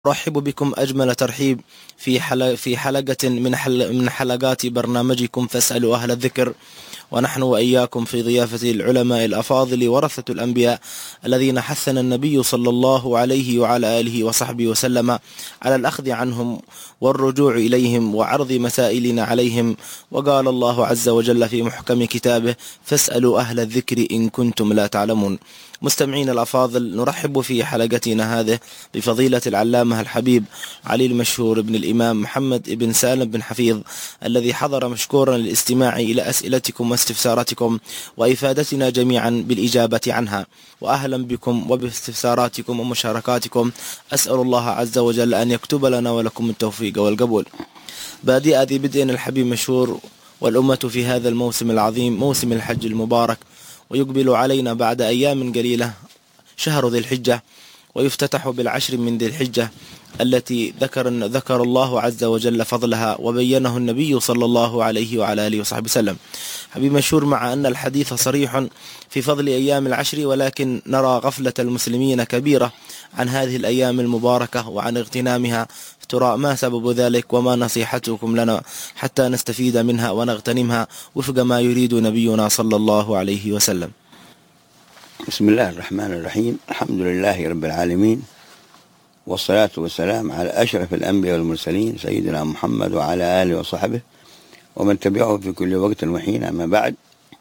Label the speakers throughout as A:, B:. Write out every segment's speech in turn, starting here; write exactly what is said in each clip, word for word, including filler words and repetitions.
A: أرحب بكم أجمل ترحيب في حلقة في حلقة من حل من حلقات برنامجكم فاسألوا أهل الذكر، ونحن وإياكم في ضيافة العلماء الأفاضل ورثة الأنبياء الذين حثنا النبي صلى الله عليه وعلى آله وصحبه وسلم على الأخذ عنهم والرجوع إليهم وعرض مسائلنا عليهم. وقال الله عز وجل في محكم كتابه: فاسألوا أهل الذكر إن كنتم لا تعلمون. مستمعين الأفاضل، نرحب في حلقتنا هذه بفضيلة العلامة الحبيب علي المشهور بن الإمام محمد بن سالم بن حفيظ، الذي حضر مشكورا للاستماع إلى أسئلتكم واستفساراتكم وإفادتنا جميعا بالإجابة عنها. وأهلا بكم وباستفساراتكم ومشاركاتكم. أسأل الله عز وجل أن يكتب لنا ولكم التوفيق والقبول. بادئ ذي بدء الحبيب مشهور، والأمة في هذا الموسم العظيم موسم الحج المبارك، ويقبل علينا بعد أيام قليلة شهر ذي الحجة، ويفتتح بالعشر من ذي الحجة التي ذكر ذكر الله عز وجل فضلها وبينه النبي صلى الله عليه وعلى آله وصحبه وسلم. حبيب مشهور، مع أن الحديث صريح في فضل أيام العشر، ولكن نرى غفلة المسلمين كبيرة عن هذه الأيام المباركة وعن اغتنامها. ترى ما سبب ذلك وما نصيحتكم لنا حتى نستفيد منها ونغتنمها وفق ما يريد نبينا صلى الله عليه وسلم؟
B: بسم الله الرحمن الرحيم. الحمد لله رب العالمين، والصلاة والسلام على أشرف الأنبياء والمرسلين سيدنا محمد وعلى آله وصحبه ومن تبعه في كل وقت وحين. أما بعد،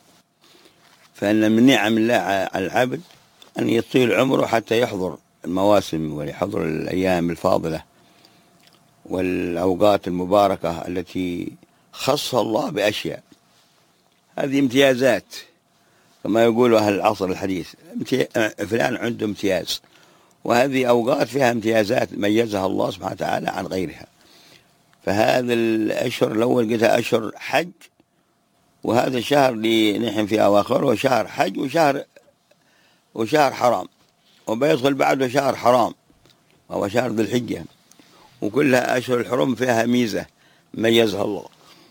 B: فإن من نعم الله على العبد أن يطيل عمره حتى يحضر المواسم ويحضر الأيام الفاضلة والأوقات المباركة التي خصها الله بأشياء. هذه امتيازات كما يقول أهل العصر الحديث، فلان عنده امتياز، وهذه أوقات فيها امتيازات ميزها الله سبحانه وتعالى عن غيرها. فهذا الأشهر الأول قلتها أشهر حج، وهذا الشهر اللي نحن في أواخره هو شهر حج وشهر وشهر حرام، وبيدخل بعده شهر حرام وهو شهر ذي الحجة، وكلها أشهر الحرم فيها ميزة ميزها الله.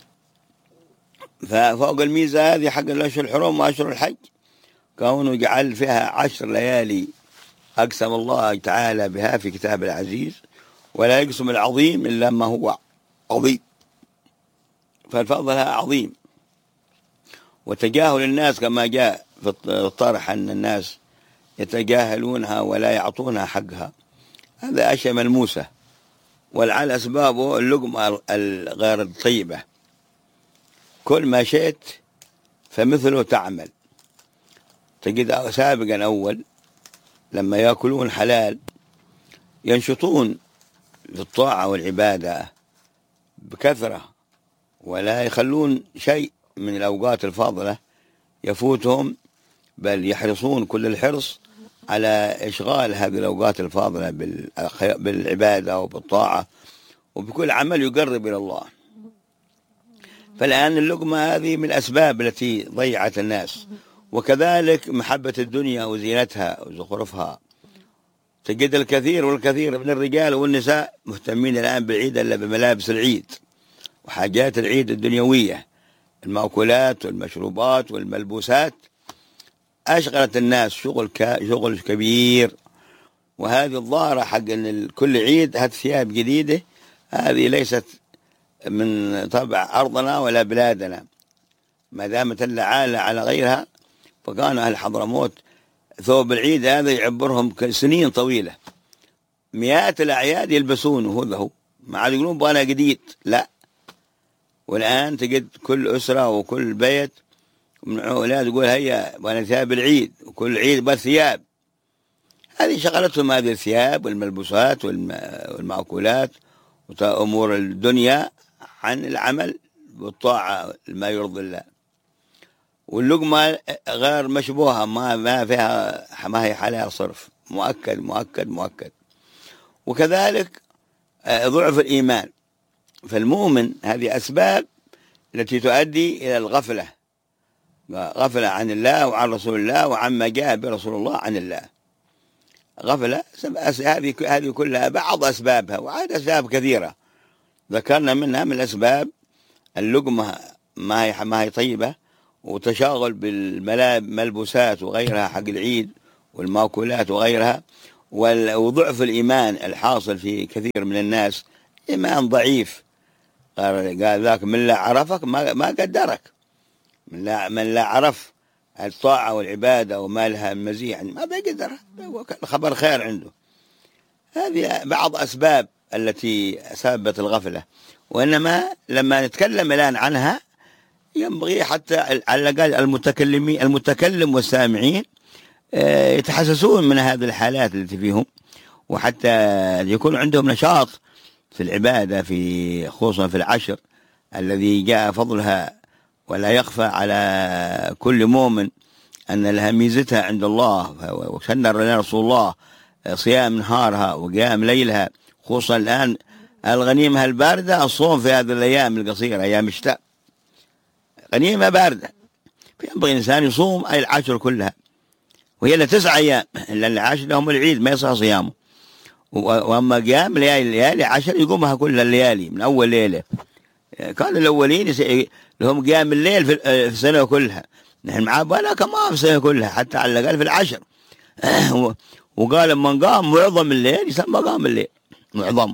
B: ففوق الميزة هذه حق الأشهر الحرم وأشهر الحج كونه جعل فيها عشر ليالي أقسم الله تعالى بها في كتاب العزيز، ولا يقسم العظيم إلا ما هو عظيم، فالفضلها عظيم. وتجاهل الناس كما جاء في الطرح أن الناس يتجاهلونها ولا يعطونها حقها، هذا أشياء ملموسة، ولعل أسبابه اللقمة الغير الطيبة. كل ما شئت فمثله تعمل. تجد سابقا أول لما يأكلون حلال ينشطون في الطاعة والعبادة بكثرة، ولا يخلون شيء من الأوقات الفاضلة يفوتهم، بل يحرصون كل الحرص على إشغال هذه الأوقات الفاضلة بالعبادة وبالطاعة وبكل عمل يقرب إلى الله. فالآن اللقمة هذه من الأسباب التي ضيعت الناس، وكذلك محبة الدنيا وزينتها وزخرفها. تجد الكثير والكثير من الرجال والنساء مهتمين الآن بالعيد إلا بملابس العيد وحاجات العيد الدنيوية، المأكولات والمشروبات والملبوسات أشغلت الناس شغل شغل كبير. وهذه الظاهرة حق أن كل عيد هات ثياب جديدة، هذه ليست من طبع أرضنا ولا بلادنا، ما دامت العالة على غيرها. فكانوا أهل حضرموت ثوب العيد هذا يعبرهم سنين طويلة، مئات الأعياد يلبسونه، هو هو ما عاد يقولون بغانا جديد، لا. والآن تجد كل أسرة وكل بيت من أولاد يقول هيا بغانا ثياب العيد، وكل عيد بس ثياب. هذه شغلتهم هذه الثياب والملبوسات والمأكولات وأمور الدنيا عن العمل والطاعة ما يرضي الله. واللقمة غير مشبوهة، ما ما فيها ما هي حلال صرف، مؤكد مؤكد مؤكد. وكذلك ضعف الإيمان. فالمؤمن هذه أسباب التي تؤدي إلى الغفلة، غفلة عن الله وعن رسول الله وعما جاء برسول الله عن الله. غفلة هذه هذه كلها بعض أسبابها، وعاد أسباب كثيرة ذكرنا منها. من الأسباب اللقمة ما هي ما هي طيبة، وتشاغل بالملابسات وغيرها حق العيد والمأكولات وغيرها، وضعف الإيمان الحاصل في كثير من الناس إيمان ضعيف. قال ذاك من لا عرفك ما ما قدرك، من لا من لا عرف الطاعة والعبادة وما لها من مزية يعني ما بيقدرها، الخبر خير عنده. هذه بعض أسباب التي سببت الغفلة، وإنما لما نتكلم الآن عنها ينبغي حتى على الأقل المتكلمين المتكلم والسامعين يتحسسون من هذه الحالات التي فيهم، وحتى يكون عندهم نشاط في العبادة، في خصوصا في العشر الذي جاء فضلها، ولا يخفى على كل مؤمن أن لها ميزتها عند الله. وسنر لنا رسول الله صيام نهارها وقيام ليلها، خصوصا الآن الغنيمة الباردة الصوم في هذه الأيام القصيرة، أيام الشتاء غنيمة باردة، فينبغي الإنسان يصوم أي العشر كلها، وهي لتسع أيام، إلا العشر لهم العيد ما يصح صيامه. وأما قيام ليالي ليالي عشر يقومها كل الليالي من أول ليلة. كان الأولين لهم قيام الليل في السنة كلها، نحن معاه بنا كمان في السنة كلها حتى على الأقل في العشر. وقال من قام معظم الليل يسمى قام الليل معظمه.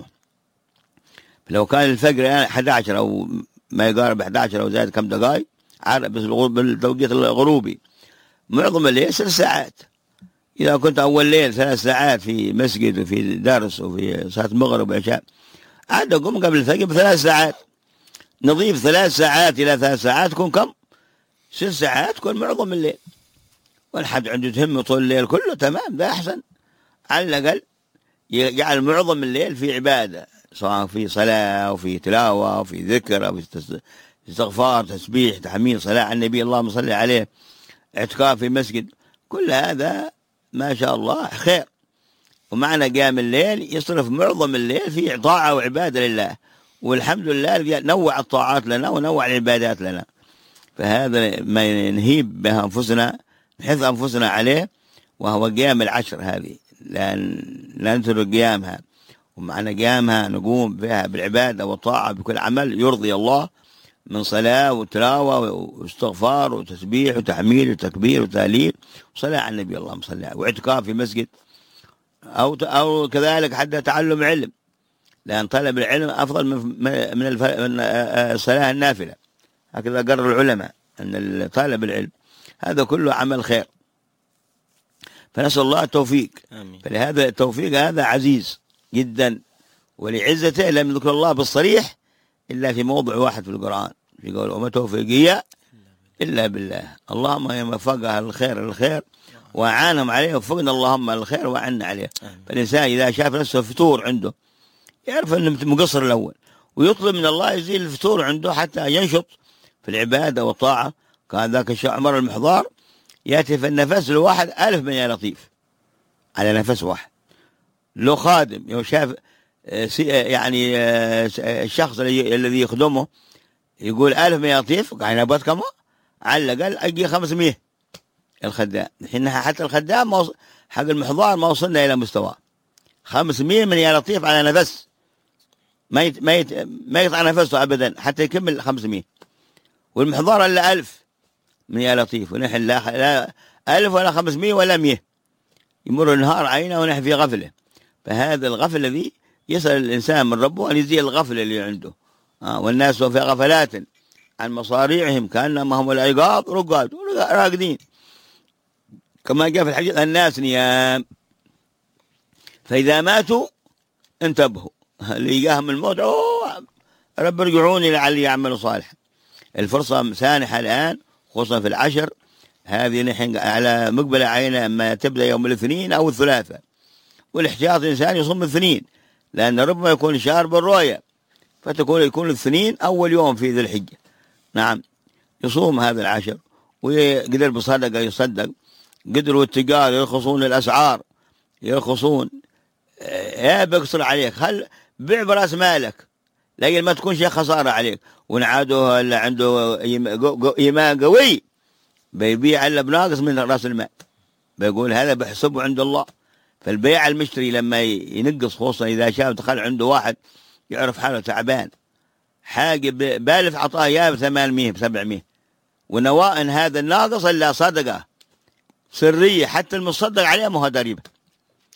B: لو كان الفجر يعني أحد عشر أو ما يقارب أحد عشر أو زائد كم دقائق بس بالتوقيت الغروبي، معظم الليل ست ساعات. إذا كنت أول ليل ثلاث ساعات في مسجد وفي درس وفي صلاة المغرب والعشاء، عاد أقوم قبل الفجر بثلاث ساعات، نضيف ثلاث ساعات إلى ثلاث ساعات تكون كم؟ ست ساعات تكون معظم الليل. والحد عنده تهم طول الليل كله تمام، ده أحسن. على الأقل يجعل معظم الليل في عبادة، سواء في صلاة وفي تلاوة وفي ذكر أو في استغفار تسبيح تحميد صلاة على النبي اللهم صل عليه، اعتكاف في مسجد، كل هذا ما شاء الله خير. ومعنى قيام الليل يصرف معظم الليل في طاعة وعبادة لله، والحمد لله نوع الطاعات لنا ونوع العبادات لنا. فهذا ما نهيب بها أنفسنا نحث أنفسنا عليه، وهو قيام العشر هذه، لأن لا نترك قيامها. ومعنى قيامها نقوم بها بالعبادة والطاعة بكل عمل يرضي الله من صلاة وتلاوة واستغفار وتسبيح وتحميد وتكبير وتهليل وصلاة على النبي اللهم صل عليه، واعتكاف في مسجد، أو أو كذلك حتى تعلم علم، لأن طلب العلم أفضل من من من الصلاة النافلة. هكذا قرر العلماء أن طالب العلم هذا كله عمل خير. فنسأل الله التوفيق. آمين. فلهذا التوفيق هذا عزيز جدا، ولعزته لم يذكر الله بالصريح إلا في موضع واحد في القرآن، في قول وما توفيقية إلا بالله. اللهم يوفقها الخير الخير وأعانهم عليه، وفقنا اللهم الخير وعنا عليه. فالإنسان إذا شاف نفسه فتور عنده يعرف أنه مقصر الأول، ويطلب من الله يزيل الفتور عنده حتى ينشط في العبادة والطاعة. كان ذاك الشيخ عمر المحضار يأتي في النفس الواحد ألف من يا لطيف، على نفس واحد. لو خادم يو شاف يعني الشخص الذي يخدمه يقول ألف من يا لطيف، قاعد نبات كم على الأقل أجي خمسمية الخدام. الحين حتى الخدام حق المحضار ما وصلنا إلى مستوى خمسمية من يا لطيف على نفس، ما يت ما يت ما يقطع نفسه أبدا حتى يكمل خمسمية. والمحضار إلا ألف من يا لطيف، ونحن لا, لا ألف ولا خمسمية ولا مية، يمر النهار عينا ونحن في غفلة. فهذا الغفلة ذي يسأل الإنسان من ربه أن يزيل الغفلة اللي عنده. آه والناس في غفلات عن مصاريعهم كأنما هم العقاب رقاد راقدين، كما جاء في الحديث الناس نيام فإذا ماتوا انتبهوا، اللي جاهم الموت أوه رب ارجعوني لعلي يعمل صالحا. الفرصة سانحة الآن خصوصا في العشر هذه، نحن على مقبلة عينا ما تبدأ يوم الاثنين أو الثلاثاء، والاحتياط الإنسان يصوم الاثنين، لأن ربما يكون شهر بالرؤية، فتكون يكون الاثنين أول يوم في ذي الحجة. نعم يصوم هذا العشر، ويقدر بصدقة يصدق، قدروا التجار يرخصون الأسعار يرخصون، يا بيقصر عليك خل بيع براس مالك لكن ما تكون شيء خسارة عليك. ونعاده اللي عنده إيمان قوي بيبيع إلا بناقص من رأس المال، بيقول هذا بحسبه عند الله. فالبيع المشتري لما ينقص، خصوصا إذا شاف دخل عنده واحد يعرف حاله تعبان حاجة بالف عطاه يا بثمانمية بسبعمية، ونواء إن هذا الناقص إلا صدقة سرية حتى المصدق عليه ما هو ضريبة،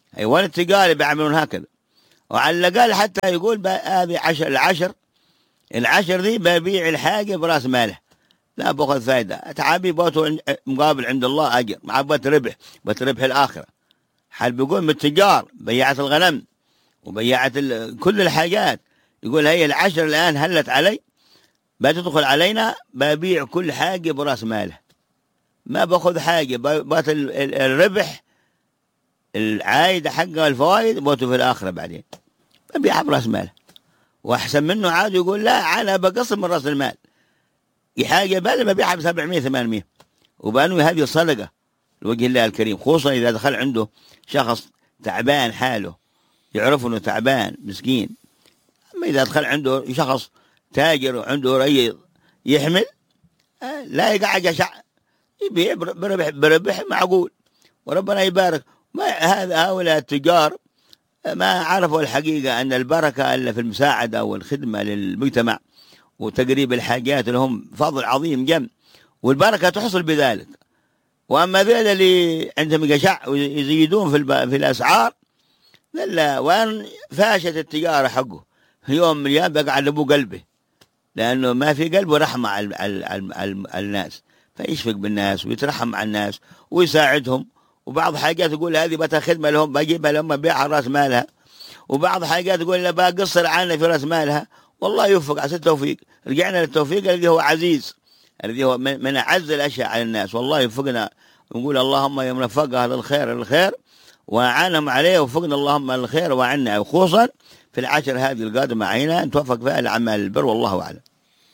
B: أيوة التجار بيعملون هكذا. وعلى الأقل حتى يقول هذه عشر العشر العشر دي ببيع الحاجة براس ماله، لا باخذ فائدة، تعبي بوته مقابل عند الله أجر، مع بوت ربح، بوت ربح الآخرة. حال بيقول من التجار بيعت الغنم وبيعت كل الحاجات، يقول هي العشر الآن هلت علي، بتدخل علينا ببيع كل حاجة براس ماله، ما باخذ حاجة، بوت الربح العائدة حقه الفوائد بوته في الآخرة بعدين ببيعها براس ماله. وأحسن منه عاد يقول لا أنا بقسم من رأس المال، حاجة بل ببيعها ب سبعمية ثمانمية، وبأنه هذه صدقة لوجه الله الكريم، خصوصا إذا دخل عنده شخص تعبان حاله يعرف أنه تعبان مسكين. أما إذا دخل عنده شخص تاجر وعنده رأي يحمل لا يقعد يشع، يبيع بربح, بربح معقول وربنا يبارك. ما هذا هؤلاء التجار ما عرفوا الحقيقة أن البركة إلا في المساعدة والخدمة للمجتمع وتقريب الحاجات لهم فضل عظيم جم، والبركة تحصل بذلك. وأما ذلك اللي عندهم قشع ويزيدون في, في الأسعار لا، وأن فاشت التجارة حقه يوم من الأيام بقعد أبو قلبه، لأنه ما في قلبه رحمة على, على, على, على الناس، فيشفق بالناس ويترحم على الناس ويساعدهم. وبعض حاجات يقول هذه بتا خدمة لهم بجيبها لهم بيعها راس مالها، وبعض حاجات يقول لا بقصر عنها في راس مالها. والله يوفق على التوفيق. رجعنا للتوفيق الذي هو عزيز، الذي هو من أعز الأشياء على الناس. والله يوفقنا، ونقول اللهم يوم نفقه هذا الخير الخير وأعانهم عليه، وفقنا اللهم الخير وعنا، وخصوصا في العشر هذه القادمة علينا نتوفق فيها لعمل البر، والله أعلم.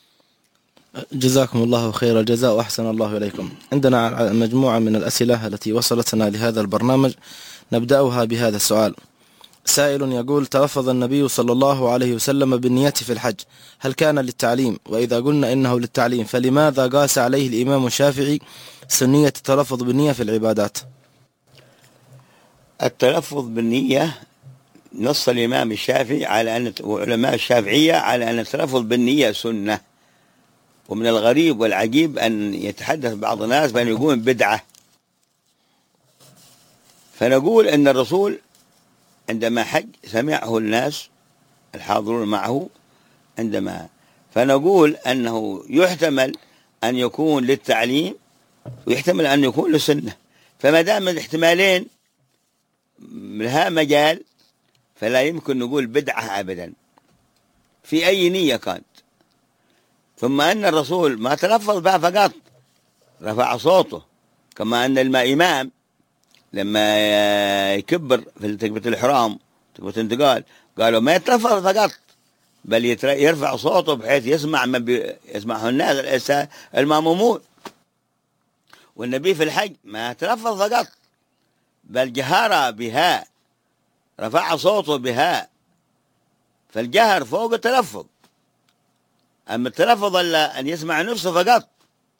A: جزاكم الله خير الجزاء وأحسن الله إليكم. عندنا مجموعة من الأسئلة التي وصلتنا لهذا البرنامج، نبدأها بهذا السؤال. سائل يقول: تلفظ النبي صلى الله عليه وسلم بالنية في الحج، هل كان للتعليم؟ وإذا قلنا إنه للتعليم فلماذا قاس عليه الإمام الشافعي سنية التلفظ بالنية في العبادات؟
B: التلفظ بالنية نص الإمام الشافعي على أن وعلماء الشافعية على أن التلفظ بالنية سنة. ومن الغريب والعجيب أن يتحدث بعض الناس بأن يقول بدعة. فنقول أن الرسول عندما حج سمعه الناس الحاضرون معه عندما، فنقول أنه يحتمل أن يكون للتعليم ويحتمل أن يكون للسنة. فما دام الاحتمالين لها مجال فلا يمكن نقول بدعة أبدا في أي نية كانت. ثم أن الرسول ما تلفظ بها فقط، رفع صوته، كما أن الإمام لما يكبر في تكبيرة الإحرام تكبيرة الانتقال قالوا ما يتلفظ فقط بل يرفع صوته بحيث يسمع من يسمعه الناس المأمومون. والنبي في الحج ما تلفظ فقط بل جهر بها، رفع صوته بها، فالجهر فوق التلفظ. أما التلفظ إلا أن يسمع نفسه فقط.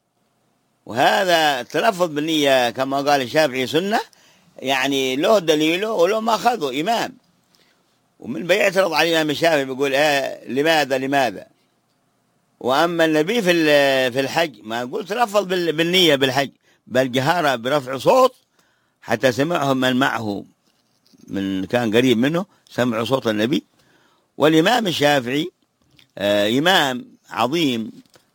B: وهذا التلفظ بالنية كما قال الشافعي سنة، يعني له دليله وله ما أخذه إمام. ومن بيعترض على الإمام الشافعي بيقول إيه لماذا لماذا. وأما النبي في في الحج ما يقول تلفظ بالنية بالحج بل جهر برفع صوت حتى سمعه من معه من كان قريب منه سمعوا صوت النبي. والإمام الشافعي آه إمام عظيم،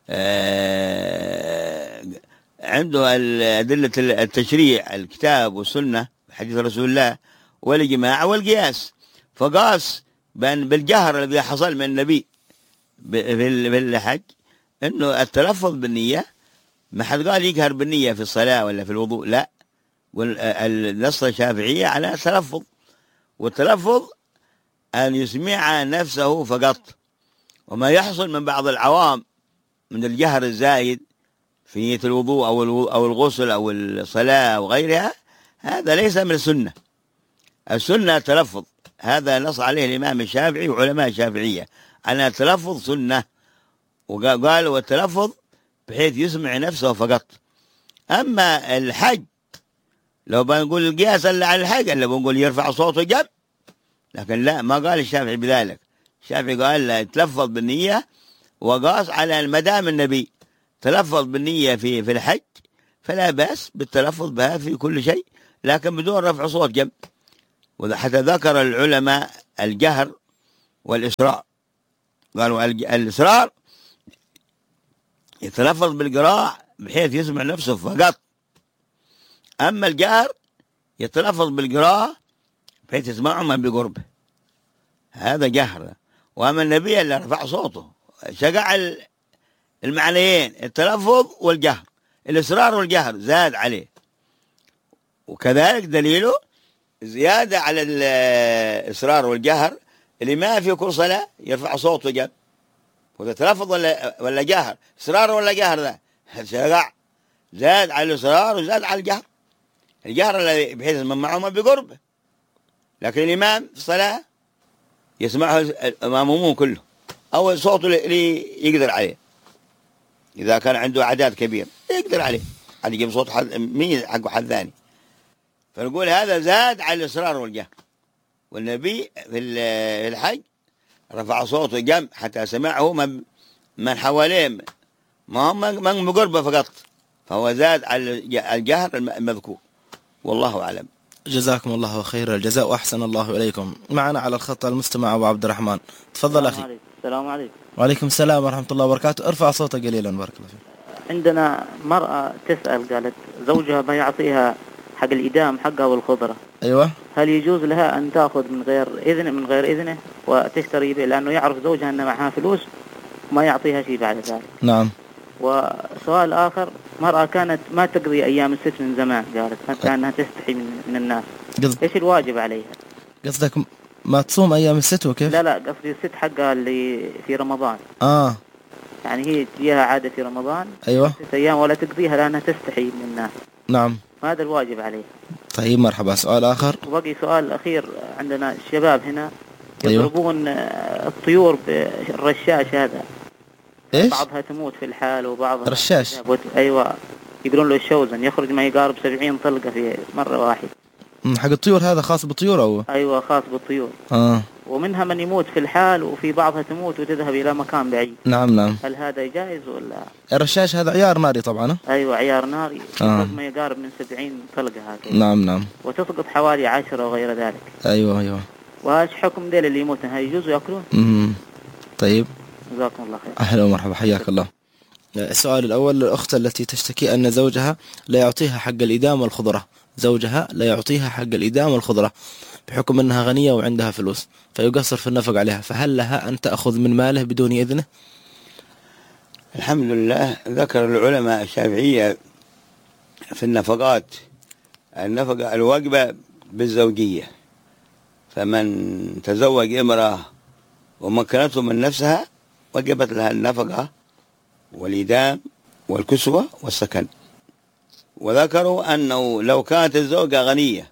B: آه عنده أدلة التشريع الكتاب والسنة حديث رسول الله والإجماع والقياس، فقاس بأن بالجهر الذي حصل من النبي في الحج إنه التلفظ بالنية ما حد قال يجهر بالنية في الصلاة ولا في الوضوء، لا. والنص الشافعية على التلفظ، والتلفظ أن يسمع نفسه فقط. وما يحصل من بعض العوام من الجهر الزايد في نية الوضوء أو أو الغسل أو الصلاة أو غيرها هذا ليس من السنة. السنة التلفظ، هذا نص عليه الإمام الشافعي وعلماء الشافعية على التلفظ سنة، وقالوا التلفظ بحيث يسمع نفسه فقط. أما الحج لو بنقول القياس إلا على الحج اللي بنقول يرفع صوته جنب، لكن لا، ما قال الشافعي بذلك. الشافعي قال لا يتلفظ بالنية، وقاس على المدام النبي تلفظ بالنية في في الحج فلا بأس بالتلفظ بها في كل شيء، لكن بدون رفع صوت جنب. وحتى ذكر العلماء الجهر والإسرار، قالوا الإسرار يتلفظ بالقراءة بحيث يسمع نفسه فقط، أما الجهر يتلفظ بالقراءة بحيث يسمعه من بقربه، هذا جهر. وأما النبي اللي رفع صوته شقع المعنيين، التلفظ والجهر، الإسرار والجهر زاد عليه. وكذلك دليله زيادة على الإسرار والجهر اللي ما في كل صلاة يرفع صوته جد، وإذا تلفظ ولا ولا جهر، إصرار ولا جهر، ذا شقع زاد على الإصرار وزاد على الجهر. الجهر الذي بحيث من معه ما بقربه، لكن الإمام في الصلاة يسمعه المأمومون كله، أو صوته اللي يقدر عليه، إذا كان عنده أعداد كبير يقدر عليه، حد يجيب صوت حد مين حقه حد ثاني. فنقول هذا زاد على الإصرار والجهر. والنبي في الحج رفع صوته جم حتى سمعه من من حواليه، ما هم من مقربه فقط، فهو زاد على الجهر المذكور. والله أعلم.
A: جزاكم الله خير الجزاء وأحسن الله إليكم. معنا على الخط المستمع أبو عبد الرحمن، تفضل أخي.
C: السلام عليكم.
A: وعليكم السلام ورحمة الله وبركاته. ارفع صوتك قليلا بارك الله فيك.
C: عندنا مرأة تسأل، قالت زوجها ما يعطيها حق الإدام حقها والخضرة.
A: أيوة.
C: هل يجوز لها أن تأخذ من غير إذن من غير إذنه وتشتري به، لأنه يعرف زوجها أن معها فلوس وما يعطيها شيء بعد ذلك؟
A: نعم.
C: وسؤال آخر، مرأة كانت ما تقضي أيام الست من زمان، قالت حتى أنها تستحي من, من الناس. قصد... إيش الواجب عليها؟
A: قصدك ما تصوم أيام الست وكيف؟
C: لا لا، قصدي الست حقها اللي في رمضان.
A: آه.
C: يعني هي تجيها عادة في رمضان.
A: أيوة.
C: ست أيام ولا تقضيها لأنها تستحي من الناس.
A: نعم.
C: هذا الواجب عليه.
A: طيب مرحبا. سؤال آخر.
C: وبقي سؤال أخير، عندنا الشباب هنا
A: أيوة.
C: يضربون الطيور بالرشاش هذا.
A: إيش؟
C: بعضها تموت في الحال وبعضها
A: رشاش.
C: أيوة، يقولون له الشوزن، يخرج ما يقارب سبعين طلقة في مرة واحدة.
A: حق الطيور هذا خاص بالطيور أو؟
C: أيوة خاص بالطيور.
A: آه.
C: ومنها من يموت في الحال وفي بعضها تموت وتذهب إلى مكان بعيد.
A: نعم نعم.
C: هل هذا جائز ولا؟
A: الرشاش هذا عيار ناري طبعا.
C: أيوة عيار ناري.
A: آه.
C: ما يقارب من سبعين طلقة هكذا.
A: نعم نعم.
C: وتسقط حوالي عشرة وغير ذلك.
A: أيوة أيوة.
C: وهاش حكم ذيل اللي يموتون، هل يجوز يأكلون؟
A: امم طيب.
C: جزاكم الله خير.
A: أهلا ومرحبا، حياك الله. السؤال الأول، الأخت التي تشتكي أن زوجها لا يعطيها حق الإدام والخضرة، زوجها لا يعطيها حق الإدام والخضرة بحكم أنها غنية وعندها فلوس فيقصر في النفق عليها، فهل لها أن تأخذ من ماله بدون إذنه؟
B: الحمد لله. ذكر العلماء الشافعية في النفقات النفقة الواجبة بالزوجية، فمن تزوج امرأة ومكنته من نفسها وجبت لها النفقة والإدام والكسوة والسكن. وذكروا أنه لو كانت الزوجة غنية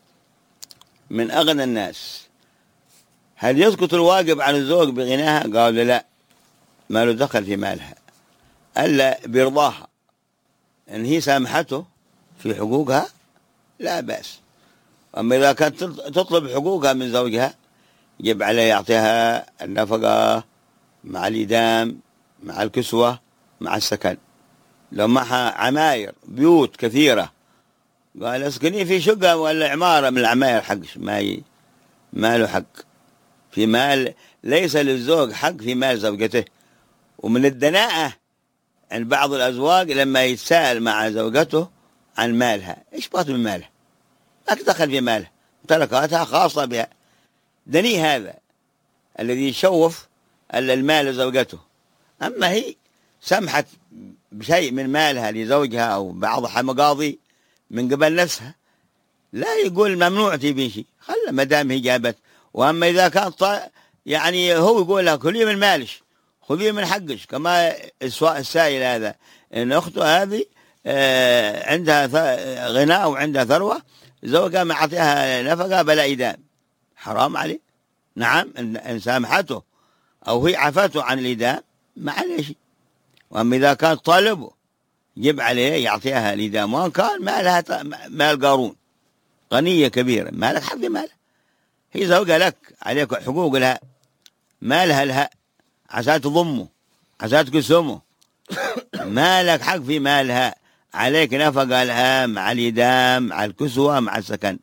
B: من أغنى الناس هل يسقط الواجب عن الزوج بغناها؟ قالوا لا، ما له دخل في مالها ألا برضاها، إن هي سامحته في حقوقها لا بأس. أما إذا كانت تطلب حقوقها من زوجها يجب عليه يعطيها النفقة مع الإدام مع الكسوة مع السكن. لو معها عماير بيوت كثيرة قال اسكني في شقة ولا عمارة من العماير حقش، ما ي... ما له حق في مال، ليس للزوج حق في مال زوجته. ومن الدناءة عند بعض الأزواج لما يتساءل مع زوجته عن مالها، إيش بغت من مالها؟ ما دخل في مالها، ممتلكاتها خاصة بها. دني هذا الذي يشوف المال لزوجته. أما هي سمحت بشيء من مالها لزوجها أو بعضها مقاضي من قبل نفسها، لا يقول ممنوع تبين شيء، خلى ما دام هي جابت. وأما إذا كان يعني هو يقول لها كلي من مالش خذيه من حقش، كما السائل هذا إن أخته هذه عندها غناء وعندها ثروة، زوجها ما عطيها نفقة بلا إدام، حرام عليه. نعم إن سامحته أو هي عفته عن الإدام ما عليه شيء. وأما إذا كان طالبه يجب عليه يعطيها الإدام، وان كان مالها مال قارون، غنية كبيرة، مالك حق مالها، هي زوجة لك، عليك حقوق لها، مالها لها عشان تضمه عشان تقسمه، مالك حق في مالها، عليك نفقة لها مع الإدام مع الكسوة مع السكن.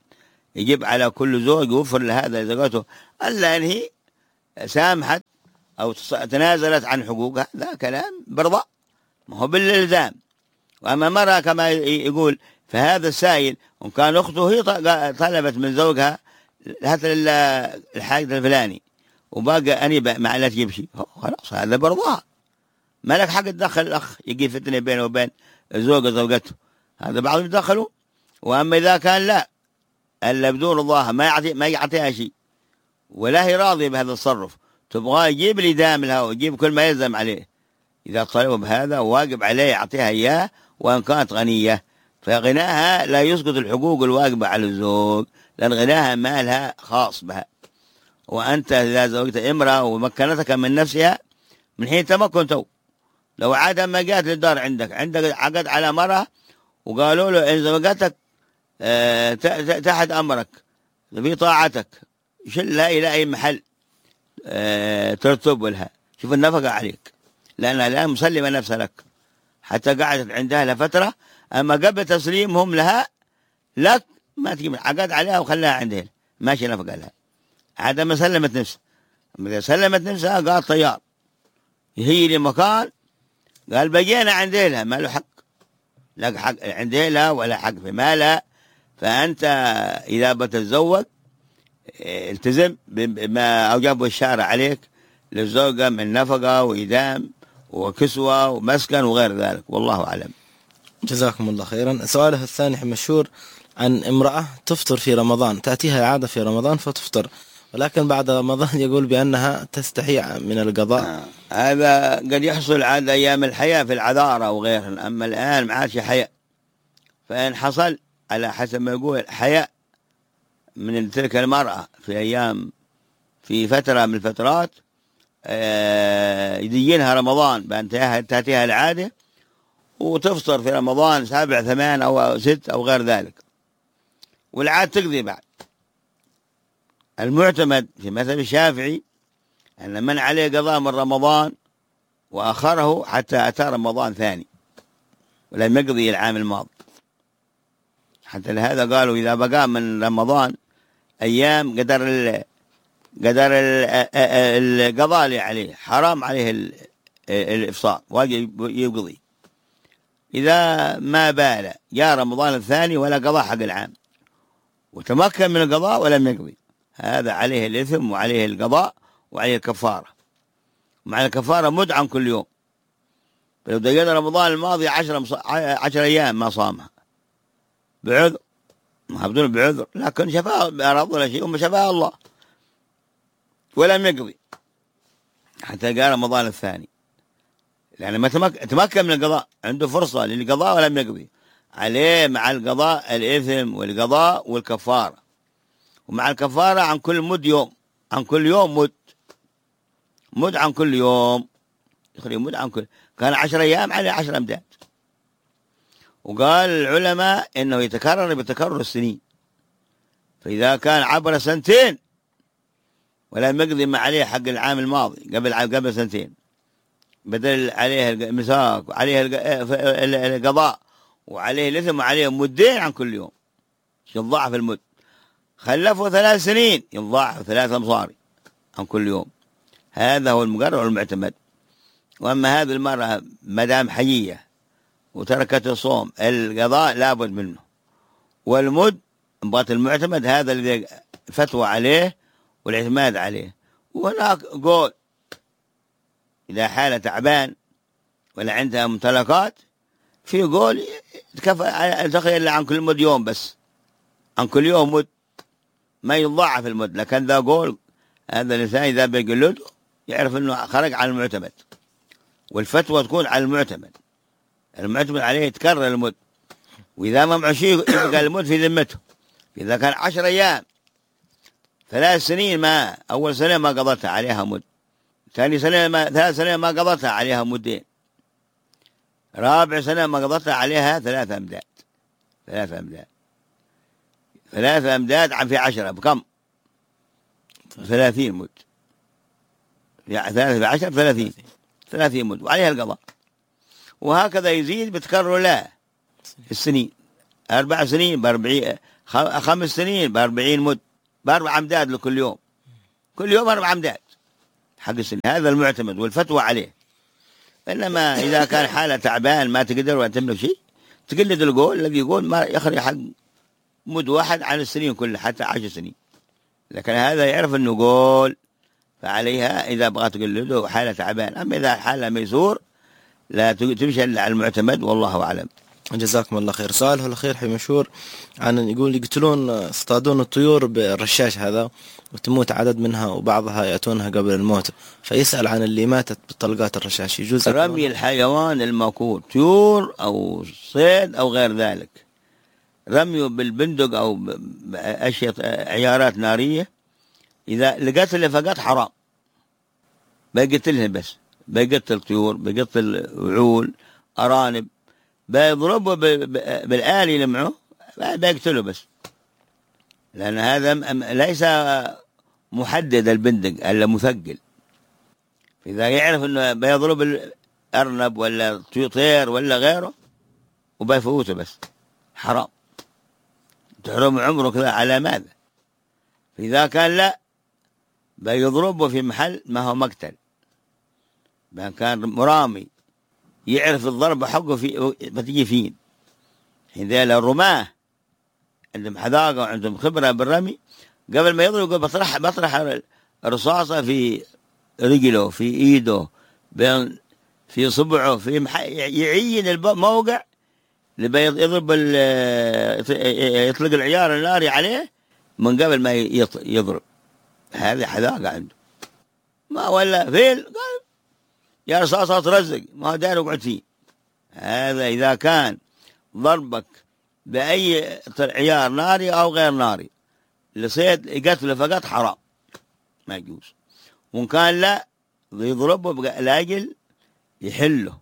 B: يجب على كل زوج يوفر لهذا زوجته، ألا أن هي سامحت أو تنازلت عن حقوقها، ذا كلام برضا ما هو بالإلزام. وأما مرة كما يقول فهذا السائل وإن كان أخته هي طلبت من زوجها هات الحاجة الفلاني وباقي أني ما لا تجيب شيء، خلاص هذا برضاها، ما لك حق تدخل الأخ يجي فتنة بينه وبين الزوجة زوجته، هذا بعضهم يدخلوا. وأما إذا كان لا ألا بدون رضاها ما يعطي ما يعطيها شيء ولا هي راضية بهذا التصرف، تبغاه يجيب لي دام لها ويجيب كل ما يلزم عليه، إذا طلبوا بهذا واجب عليه يعطيها إياه وإن كانت غنية، فغناها لا يسقط الحقوق الواجبة على الزوج، لأن غناها مالها خاص بها. وأنت إذا زوجت امرأة ومكنتك من نفسها من حين تمكن تو، لو عاد ما جاءت للدار عندك عندك عقد على مرأة وقالوا له إن زوجتك اه تحت أمرك في طاعتك شلها إلى أي محل اه ترتب لها، شوف النفقة عليك لأنها الآن مسلمة نفسها لك حتى قعدت عندها لفترة، أما قبل تسليمهم لها لك ما تجيب عقد عليها وخلاها عندها ماشي نفقة لها، عاد ما سلمت نفسها، إذا سلمت نفسها قال طيار هي لمكان قال بقينا عندها ما له حق، لك حق عندها ولا حق في مالها. فأنت إذا بتتزوج التزم بما أوجبه الشارع عليك للزوجة من نفقة وإدام وكسوة ومسكن وغير ذلك، والله أعلم.
A: جزاكم الله خيرا. سؤاله الثاني مشهور عن امرأة تفطر في رمضان، تأتيها عادة في رمضان فتفطر، ولكن بعد رمضان يقول بأنها تستحي من القضاء.
B: آه. هذا قد يحصل عاد أيام الحياة في العذارة وغيرها، أما الآن ما عادش حياء، فإن حصل على حسب ما يقول حياء من تلك المرأة في أيام في فترة من الفترات آه يدينها رمضان بأن تأتيها العادة وتفطر في رمضان سابع ثمان أو ست أو غير ذلك، والعاد تقضي بعد. المعتمد في مذهب الشافعي أن من عليه قضاء من رمضان وأخره حتى أتى رمضان ثاني ولم يقضي العام الماضي، حتى لهذا قالوا إذا بقى من رمضان أيام قدر ال قدر القضاء اللي عليه حرام عليه الإفصال واجب يقضي، إذا ما بال جاء رمضان الثاني ولا قضاء حق العام وتمكن من القضاء ولم يقضي، هذا عليه الإثم وعليه القضاء وعليه الكفارة، مع الكفارة مد عن كل يوم. فلو دقينا رمضان الماضي عشر, عشر أيام ما صامها بعذر، ما بدون بعذر، لكن شفاه بأرض ولا شيء وما شفاه الله ولم يقضي حتى جاء رمضان الثاني، لأن ما تمكن من القضاء عنده فرصة للقضاء ولم يقضي، عليه مع القضاء الإثم والقضاء والكفارة، ومع الكفارة عن كل مد يوم، عن كل يوم مد مد عن كل يوم يخلي مد عن كل، كان عشر أيام عليه عشر أمداد. وقال العلماء إنه يتكرر بتكرر السنين، فإذا كان عبر سنتين ولم يقضي ما عليه حق العام الماضي قبل قبل سنتين بدل عليه المساق وعليه القضاء وعليه الإثم وعليه مدين عن كل يوم يضاعف المد، خلفوا ثلاث سنين يضاعف ثلاثة مصاري عن كل يوم، هذا هو المقرر والمعتمد. وأما هذه المرأة مدام حيية وتركت الصوم القضاء لابد منه، والمد بغت المعتمد هذا الذي فتوى عليه والاعتماد عليه. وهناك قول إذا حالة تعبان ولا عندها ممتلكات في قول تكفى تخيل عن كل مد يوم بس، عن كل يوم مد ما يضاعف المد، لكن ذا قول هذا الإنسان إذا بيقلد يعرف أنه خرج على المعتمد، والفتوى تكون على المعتمد، المعتمد عليه يتكرر المد، وإذا ما معه شيء يبقى المد في ذمته. إذا كان عشر أيام ثلاث سنين ما أول سنة ما قضتها عليها مد، ثاني سنة ما ثلاث سنين ما قضتها عليها مدين، رابع سنة ما قضتها عليها ثلاثة أمداد ثلاثة أمداد ثلاثة أمداد عن في عشرة بكم؟ ثلاثين مد، يعني ثلاثة في عشرة ثلاثين ثلاثين مد وعليها القضاء، وهكذا يزيد بتكرر لا السنين، أربع سنين بأربعين، خمس سنين بأربعين مد، بأربع أمداد لكل يوم، كل يوم أربع أمداد حق السنين. هذا المعتمد والفتوى عليه. إنما إذا كان حالة تعبان ما تقدر ولا تملك شيء، تقلد القول الذي يقول ما يخرج حق مد واحد عن السنين كلها حتى عشر سنين. لكن هذا يعرف أنه قول، فعليها إذا بغى تقلده حالة تعبان. أما إذا حالة ميسور لا تمشي إلا على المعتمد، والله أعلم.
A: جزاكم الله خير. سؤاله الأخير حي مشهور عن يقول يقتلون يصطادون الطيور بالرشاش هذا وتموت عدد منها وبعضها يأتونها قبل الموت، فيسأل عن اللي ماتت بطلقات الرشاش. يجوز
B: رمي الحيوان الموقوت، طيور أو صيد أو غير ذلك، رميه بالبندق أو بأشياء عيارات نارية، إذا لقتل فقط حرام، بيقتلها بس، بيقتل طيور، بيقتل وعول، أرانب، بيضربه بالآلي لمعه، بيقتله بس، لأن هذا ليس محدد البندق إلا مثقل. إذا يعرف أنه بيضرب الأرنب ولا طير ولا غيره وبيفوته بس، حرام، تحرم عمره كذا على ماذا؟ إذا كان لا بيضربه في محل ما هو مقتل، بان كان مرامي يعرف الضربة حقه في بتجي فين. إذا الرماه عندهم حذاقة وعندهم خبرة بالرمي، قبل ما يضرب يقول بطرح بطرح الرصاصة في رجله، في إيده، بين في صبعه، في مح... يعين الموقع اللي بيضرب يطلق العيار الناري عليه من قبل ما يضرب. هذه حذاقة عنده، ما ولا فيل قال يا رصاصة ترزق، ما هو داير يقعد فيه. هذا إذا كان ضربك بأي عيار ناري أو غير ناري لصيد يقتله فقط حرام، ما يجوز. وإن كان لا يضربه لأجل يحله،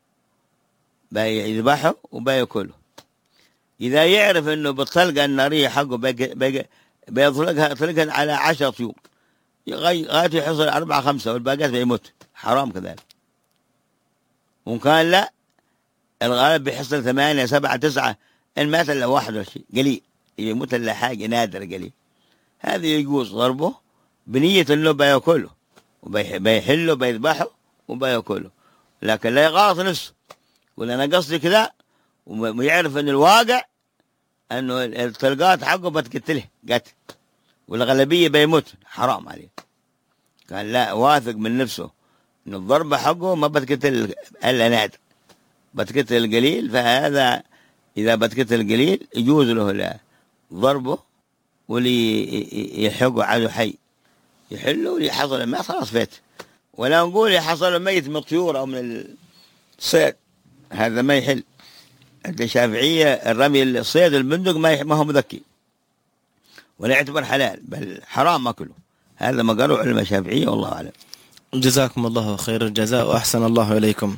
B: بيذبحه وبيأكله. إذا يعرف إنه بالطلقة النارية حقه بيطلقها طلقها على عشرة طيور، غايته يحصل أربعة خمسة والباقيات بيموت، حرام كذلك. وإن كان لا الغالب بيحصل ثمانية سبعة تسعة، إن مات إلا واحد وشي قليل، يموت إلا حاجة نادرة قليل. هذا يجوز ضربه بنية إنه بيأكله وبيحله بيذبحه وبيأكله، لكن لا يغاص نفسه ولا أنا قصدي كذا، ويعرف إن الواقع إنه الطلقات حقه بتقتله قتل والغالبية بيموت، حرام عليه. كان لا واثق من نفسه إن الضربة حقه ما بتقتل إلا نادر، بتقتل القليل، فهذا إذا بتقتل القليل يجوز له لا ضربه واللي يحقه عدو حي يحله واللي حصل ما خلاص فات. ولا نقول يحصل ميت من الطيور أو من الصيد، هذا ما يحل. عند الشافعية الرمي الصيد البندق ما هو مذكي ولا يعتبر حلال، بل حرام أكله. هذا ما قالوا علماء الشافعية، والله أعلم.
A: جزاكم الله خير الجزاء وأحسن الله إليكم.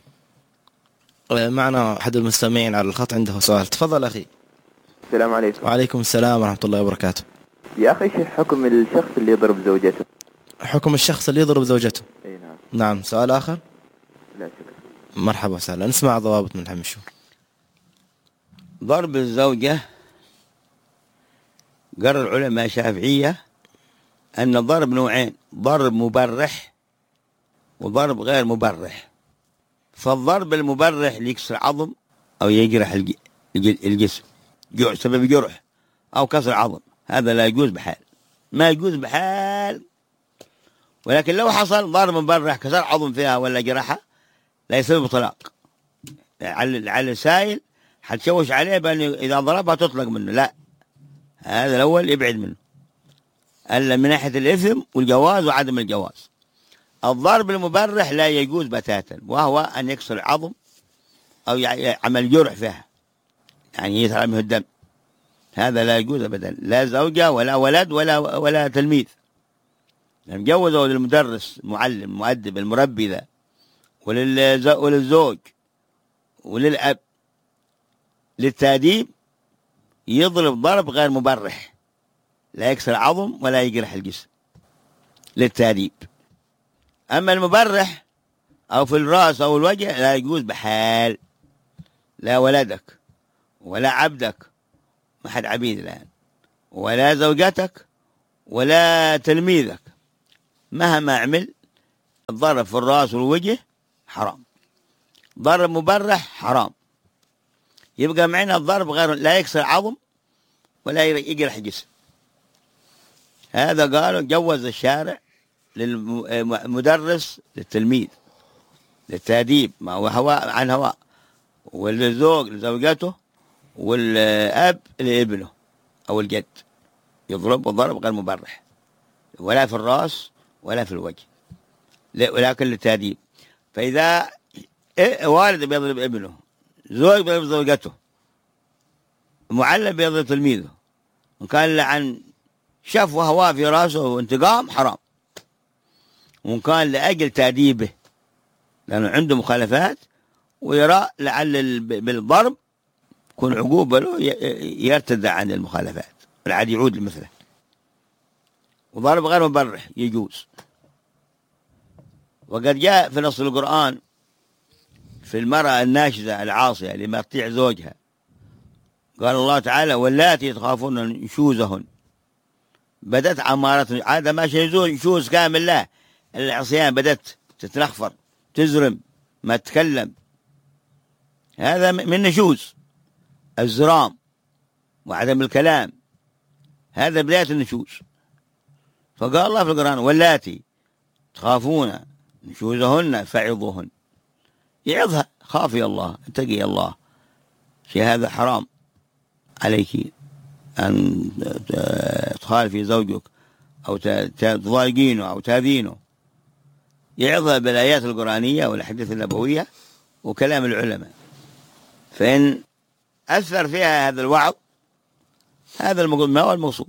A: معنا أحد المستمعين على الخط عنده سؤال، تفضل أخي.
D: السلام عليكم.
A: وعليكم السلام ورحمة الله وبركاته.
D: يا أخي شو حكم الشخص اللي يضرب زوجته؟
A: حكم الشخص اللي يضرب زوجته؟
D: أي نعم.
A: نعم. سؤال آخر؟
D: لا شكرا.
A: مرحبا وسهلا. نسمع ضوابط من حمشو.
B: ضرب الزوجة قرر العلماء الشافعية أن الضرب نوعين، ضرب مبرح وضرب غير مبرح. فالضرب المبرح ليكسر عظم أو يجرح الجسم سبب جرح أو كسر عظم، هذا لا يجوز بحال، ما يجوز بحال. ولكن لو حصل ضرب مبرح كسر عظم فيها ولا جرحها لا يسبب طلاق، على السائل حتشوش عليه بأن إذا ضربها تطلق منه، لا، هذا الأول يبعد منه، ألا من ناحية الإثم والجواز وعدم الجواز. الضرب المبرح لا يجوز بتاتا، وهو أن يكسر عظم أو يعمل جرح فيها، يعني يسرع منه الدم، هذا لا يجوز أبدا، لا زوجة ولا ولد ولا ولا تلميذ. يعني جوزوا للمدرس المعلم المؤدب المربي ذا وللزوج وللأب للتأديب يضرب ضرب غير مبرح، لا يكسر عظم ولا يجرح الجسم للتأديب. أما المبرح أو في الرأس أو الوجه لا يجوز بحال، لا ولدك ولا عبدك ما حد عبيد الآن، ولا زوجتك ولا تلميذك، مهما عمل الضرب في الرأس والوجه حرام، ضرب مبرح حرام. يبقى معنا الضرب غير لا يكسر عظم ولا يجرح جسم. هذا قالوا جوز الشارع للمدرس للتلميذ للتأديب، ما هو هواء عن هواء، والزوج لزوجته، والأب لابنه أو الجد، يضرب ضرب غير مبرح، ولا في الرأس ولا في الوجه، ولكن للتأديب. فإذا والد بيضرب ابنه، زوج بيضرب زوجته، معلم بيضرب تلميذه، وإن كان لعن شف وهواء في رأسه وانتقام حرام، وإن كان لأجل تأديبه لأنه عنده مخالفات ويرى لعل بالضرب يكون عقوبة له يرتدع عن المخالفات والعاد يعود لمثله. وضرب غير مبرح يجوز. وقد جاء في نص القرآن في المرأة الناشزة العاصية اللي ما تطيع زوجها، قال الله تعالى: واللاتي تخافون نشوزهن بدت عمارة، عادة ما شيزون نشوز كامل له، العصيان بدت تتنخفر تزرم ما تتكلم، هذا من نشوز الزرام وعدم الكلام، هذا بداية النشوز. فقال الله في القرآن: واللاتي تخافون نشوزهن فعظوهن، يعظها، خافي الله، اتقي الله، شيء هذا حرام عليك أن تخالفي زوجك أو تضايقينه أو تاذينه، يعظها بالآيات القرآنية والأحاديث النبوية وكلام العلماء. فإن أثر فيها هذا الوعظ، هذا ما هو المقصود.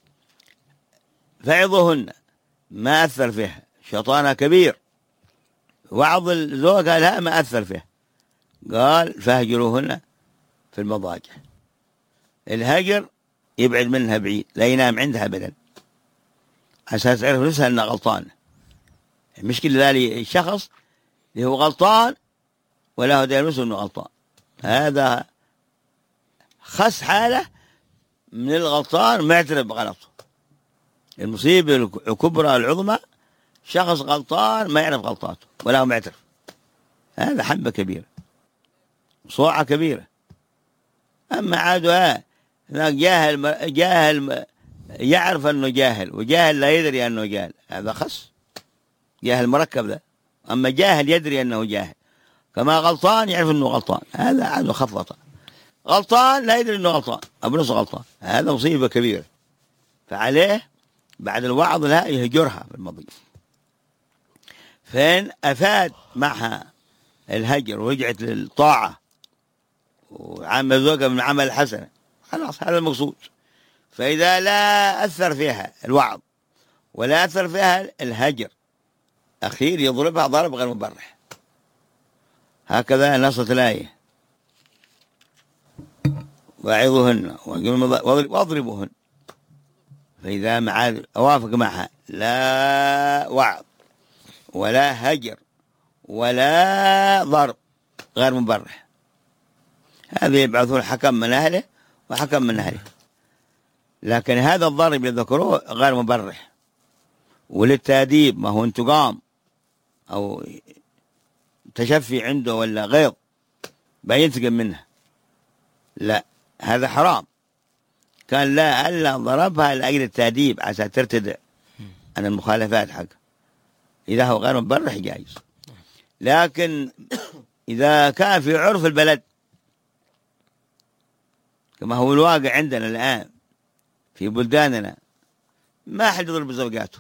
B: فعظهن ما أثر فيها، شيطانها كبير، وعظ الزوج قال لا ما أثر فيها، قال فهجروهن في المضاجع. الهجر يبعد منها بعيد، لا ينام عندها أبدا، عشان تعرف نفسها أنها غلطان. المشكلة ذلك الشخص اللي هو غلطان ولا هو داير نفسه أنه غلطان، هذا خس حالة من الغلطان معترف بغلطه. المصيبة الكبرى العظمى شخص غلطان ما يعرف غلطاته ولا هو معترف، هذا حبة كبيرة، صوعة كبيرة. أما عادوا جاهل جاهل يعرف أنه جاهل، وجاهل لا يدري أنه جاهل، هذا خص جاهل مركب ذا. أما جاهل يدري أنه جاهل، كما غلطان يعرف أنه غلطان، هذا عنده خفضة. غلطان لا يدري أنه غلطان، أبو نص غلطان، هذا مصيبة كبيرة. فعليه بعد الوعظ لا يهجرها في الماضي. فإن أفاد معها الهجر ورجعت للطاعة وعمل زوجها من عمل حسنة، خلاص هذا المقصود. فإذا لا أثر فيها الوعظ ولا أثر فيها الهجر، أخير يضربها ضرب غير مبرح. هكذا نصت الآية: واعظوهن واضربوهن. فإذا مع أوافق معها لا وعظ ولا هجر ولا ضرب غير مبرح، هذا يبعثون حكم من أهله وحكم من أهله. لكن هذا الضرب اللي ذكروه غير مبرح، وللتأديب، ما هو انتقام أو تشفي عنده ولا غيظ بينتقم منه، لا، هذا حرام. كان لا ألا ضربها لأجل التأديب عشان ترتدع عن المخالفات حقه، إذا هو غير مبرح جائز. لكن إذا كان في عرف البلد كما هو الواقع عندنا الآن في بلداننا، ما أحد يضرب زوجاته،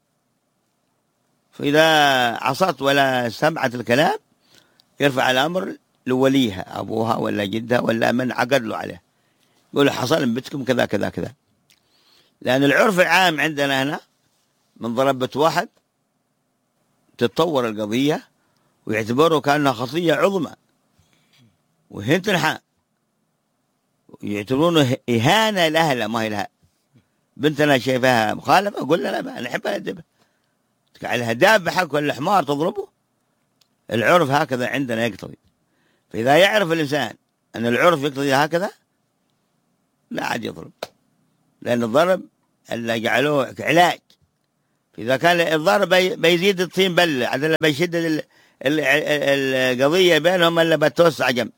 B: فإذا عصت ولا سمعت الكلام يرفع الأمر لوليها، أبوها ولا جدها ولا من عقد له عليه، يقول حصل من بيتكم كذا كذا كذا. لأن العرف العام عندنا هنا من ضربة واحد تتطور القضية ويعتبروا كأنها خطية عظمى وهي تنحى، يعتبرونه إهانة لأهلها ما هي لها. بنتنا شايفاها مخالفة أقول لها لا نحبها ندبها، عليها دابة حق ولا حمار تضربه. العرف هكذا عندنا يقتضي. فإذا يعرف الإنسان أن العرف يقتضي هكذا لا عاد يضرب، لأن الضرب اللي جعلوه علاج. إذا كان الضرب بيزيد الطين بلة عاد بيشدد القضية بينهم إلا بتوسع جنب،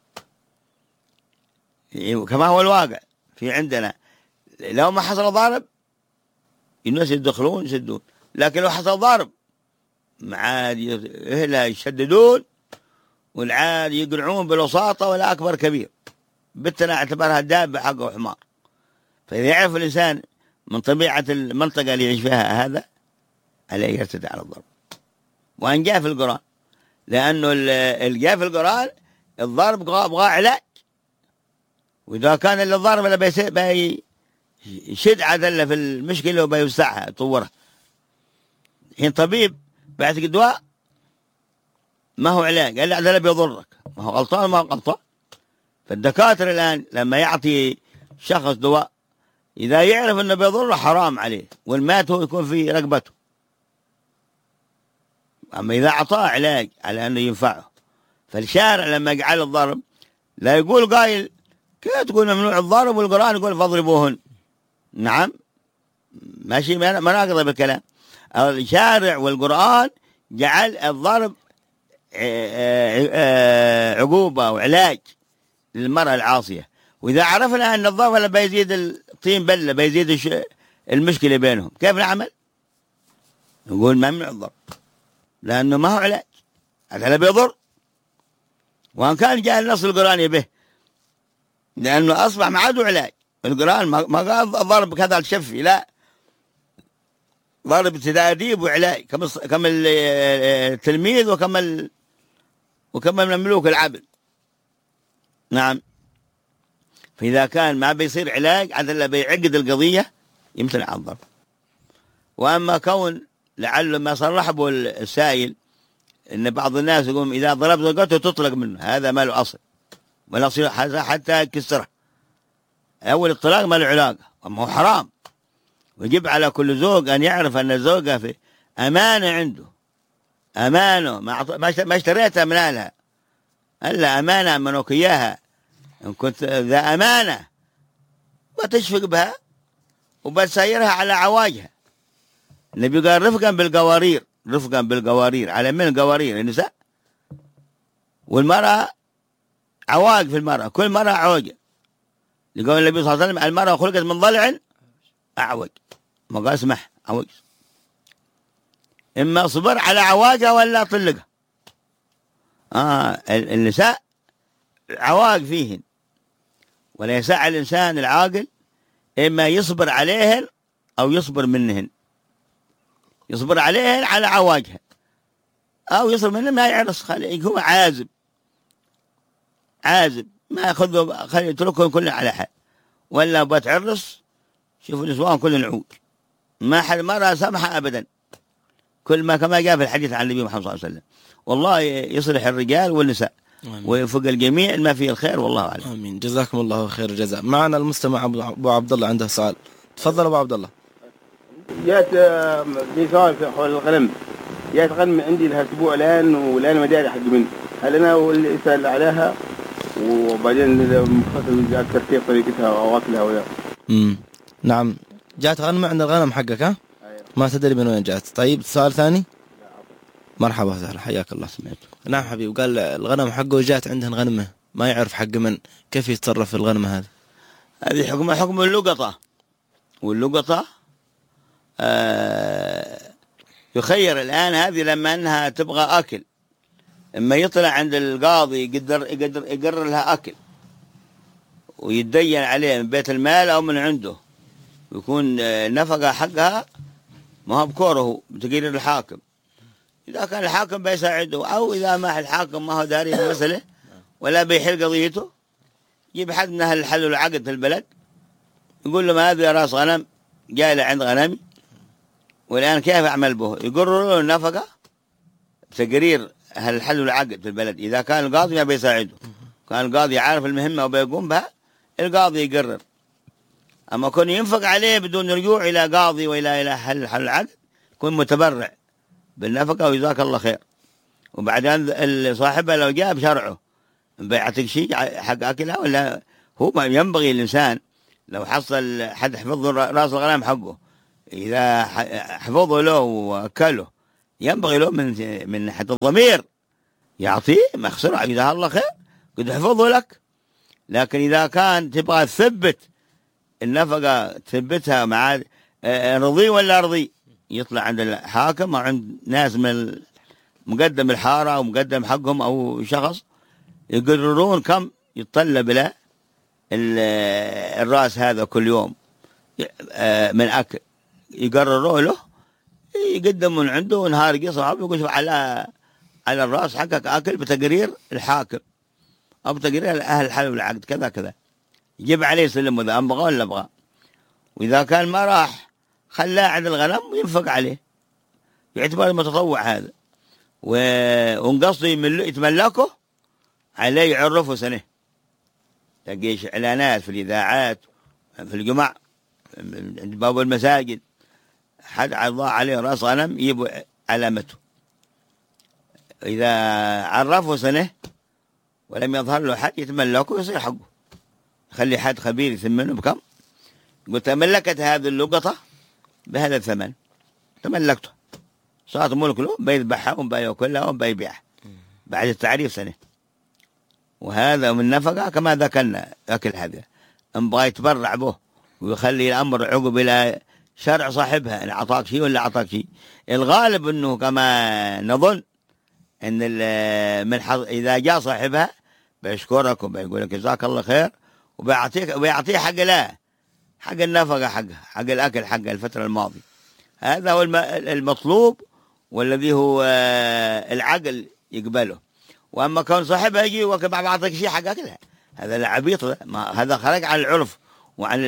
B: كما هو الواقع في عندنا. لو ما حصل ضرب الناس يدخلون يسدون، لكن لو حصل ضرب عاد هلا يشددون والعاد يقرعون بالوساطة ولا أكبر كبير، بالتالي اعتبرها دابة حقه حمار. فإذا يعرف الإنسان من طبيعة المنطقة اللي يعيش فيها هذا عليه يرتدي على الضرب. وأن جاء في القرآن، لأنه اللي جاء في القرآن الضرب بغى علاج، وإذا كان الضرب اللي بيشد عدله في المشكلة وبيوسعها يطورها. حين طبيب بعثك دواء ما هو علاج، قال عدله بيضرك، ما هو غلطان ما هو غلطان. فالدكاترة الآن لما يعطي شخص دواء إذا يعرف أنه بيضره حرام عليه، والمات هو يكون في رقبته. أما إذا أعطاه علاج على أنه ينفعه، فالشارع لما يجعل الضرب لا يقول قايل كيف تقول ممنوع الضرب والقرآن يقول فاضربوهن. نعم ماشي ما ناقض بالكلام. الشارع والقرآن جعل الضرب عقوبة وعلاج للمرأة العاصية. وإذا عرفنا أن الضرب لا بيزيد الطين بلة بيزيد المشكلة بينهم، كيف نعمل؟ نقول ممنوع الضرب لأنه ما هو علاج، هذا لا بيضر. وأن كان جاء النص القرآني به، لأنه أصبح ما عاد علاج. القرآن ما قال ضرب كذا الشفي، لا، ضرب تأديب وعلاج، كم كم التلميذ وكم ال... وكم المملوك العبد. نعم. فإذا كان ما بيصير علاج عاد الا بيعقد القضية يمتنع عن الضرب. وأما كون لعله ما صرح به السائل إن بعض الناس يقول إذا ضرب زوجته تطلق منه، هذا ما له أصل ولا يصير حتى يكسره. أول الطلاق ما له علاقة، أما هو حرام. ويجب على كل زوج أن يعرف أن الزوجة في أمانة عنده، أمانة ما اشتريتها من أهلها، ألا أمانة أمنوك إياها. إن كنت ذا أمانة بتشفق بها وبتسيرها على عواجها. النبي قال رفقا بالقوارير، رفقا بالقوارير. على من القوارير؟ النساء. والمرأة عواج في المرأة، كل مرأة عوجة. يقول النبي صلى الله عليه وسلم المرأة خلقت من ضلع أعوج، ما قال اسمح عوج. إما صبر على عواجها ولا طلقها. آه النساء عواج فيهن، ولا يسع الإنسان العاقل إما يصبر عليهن أو يصبر منهن. يصبر عليهن على عواجها، أو يصبر منهن ما يعرس، خليه هو عازب عازب ما ياخذه، خليه يتركهم كلهم على حال. ولا بتعرس شوفوا النسوان كلهم عوج، ما حد مرة سمحة أبدا، كل ما كما جاء في الحديث عن النبي محمد صلى الله عليه وسلم. والله يصلح الرجال والنساء ويوفق الجميع ما فيه الخير، والله أعلم.
A: آمين. جزاكم الله خير الجزاء. معنا المستمع أبو عبد الله عنده سؤال، تفضل أبو عبد الله.
E: جاءت في سؤال في حول الغنم، جاءت غنم عندي لها أسبوع الآن والآن ما داري حق منه، هل أنا هو اللي أسأل عليها وبعدين مخصص ترتيب طريقتها وأكلها ولا؟
A: امم نعم. جاءت غنم عند الغنم حقك ها؟ أيوة. ما تدري من وين جاءت. طيب سؤال ثاني. مرحبا وسهلا حياك الله. سمعت. نعم حبيبي. قال الغنم حقه جاءت عندهن غنمه ما يعرف حق من، كيف يتصرف في الغنمه هذه؟
B: هذه حكم حكم اللقطة، واللقطة آه يخير الآن هذه لما أنها تبغى أكل، إما يطلع عند القاضي يقدر يقدر يقرر لها أكل ويتدين عليه من بيت المال أو من عنده، ويكون نفقة حقها ما هو بكوره بتقرير الحاكم. إذا كان الحاكم بيساعده، أو إذا ما الحاكم ما هو داري المسألة ولا بيحل قضيته، يجيب حد من أهل الحل والعقد في البلد يقول له ما هذا راس غنم جاي لعند غنمي والآن كيف أعمل به؟ يقرر له النفقة بتقرير أهل الحل والعقد في البلد. إذا كان القاضي ما بيساعده، كان القاضي عارف المهمة وبيقوم بها، القاضي يقرر. أما كون ينفق عليه بدون رجوع إلى قاضي وإلى إلى حل الحل والعقد، يكون متبرع بالنفقة وجزاك الله خير. وبعدين صاحبها لو جاء بشرعه بيعطيك شيء حق أكلها، ولا هو ما ينبغي الإنسان لو حصل حد حفظ له راس الغنم حقه، إذا حفظه له وأكله ينبغي له من من ناحية الضمير يعطيه ما خسره، جزاه الله خير قد حفظه لك. لكن إذا كان تبغى تثبت النفقة تثبتها مع رضي ولا رضي، يطلع عند الحاكم أو عند ناس من مقدم الحارة أو مقدم حقهم أو شخص يقررون كم يتطلب له الرأس هذا كل يوم من أكل، يقرروا له يقدم من عنده نهار قصة يقول على على الرأس حقك أكل بتقرير الحاكم أو بتقرير أهل الحل والعقد كذا كذا، يجيب عليه سلم إذا أبغى ولا أبغى. وإذا كان ما راح خلاه عند الغنم وينفق عليه، يعتبر المتطوع هذا. ونقصد يتملكه عليه يعرفه سنة، تلقيش إعلانات في الإذاعات في الجمع عند باب المساجد، حد ضاع عليه رأس غنم يجيب علامته. إذا عرفه سنة ولم يظهر له حد يتملكه يصير حقه، خلي حد خبير يثمنه بكم، يقول تملكت هذه اللقطة بهذا الثمن، تملكته صارت ملك له، بيذبحها وبياكلها وبيبيعها بعد التعريف سنة. وهذا من نفقة كما ذكرنا. أكل هذا أم بغى يتبرع به ويخلي الأمر عقب إلى شرع صاحبها، إن أعطاك شيء ولا أعطاك شيء. الغالب أنه كما نظن أن من حظ إذا جاء صاحبها بيشكرك وبيقول لك جزاك الله خير وبيعطيك وبيعطيه حق لا حق النفقة حقها حق الأكل حق الفترة الماضية. هذا هو المطلوب والذي هو العقل يقبله. وأما كون صاحبها يجي وكما بعطيك شيء حق أكلها، هذا العبيط، هذا خرج عن العرف وعن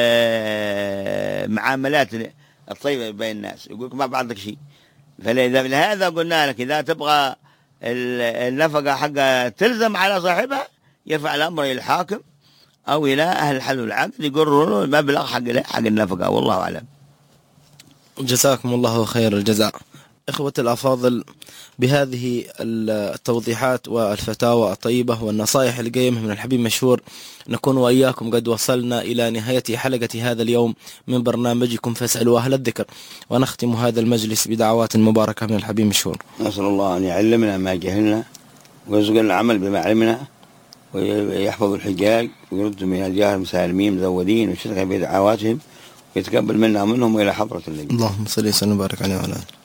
B: المعاملات الطيبة بين الناس، يقولك ما بعطيك شيء. فلهذا قلنا لك إذا تبغى النفقة حقها تلزم على صاحبها يرفع الأمر إلى الحاكم أو إلى أهل الحل والعقد يقرروا المبلغ حق حق النفقة، والله أعلم.
A: جزاكم الله خير الجزاء. إخوة الأفاضل، بهذه التوضيحات والفتاوى الطيبة والنصائح القيمة من الحبيب مشهور نكون وإياكم قد وصلنا إلى نهاية حلقة هذا اليوم من برنامجكم فاسألوا أهل الذكر، ونختم هذا المجلس بدعوات مباركة من الحبيب مشهور.
B: نسأل الله أن يعلمنا ما جهلنا ويرزقنا العمل بما علمنا ويحفظ الحجاج ويرد من الجاهل مسالمين مزودين ويشرك بدعواتهم ويتقبل منا منهم وإلى حضرة الله.
A: اللهم صل وسلم وبارك عليه وعلى آله.